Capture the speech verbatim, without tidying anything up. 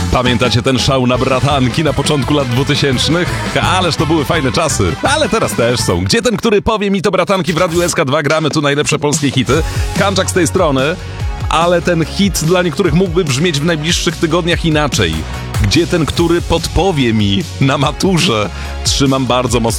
Pamiętacie ten szał na bratanki na początku lat dwutysięcznych? Ależ to były fajne czasy, ale teraz też są. Gdzie ten, który powie mi to bratanki w Radiu S K dwa, gramy tu najlepsze polskie hity. Kanczak z tej strony, ale ten hit dla niektórych mógłby brzmieć w najbliższych tygodniach inaczej. Gdzie ten, który podpowie mi na maturze? Trzymam bardzo mocno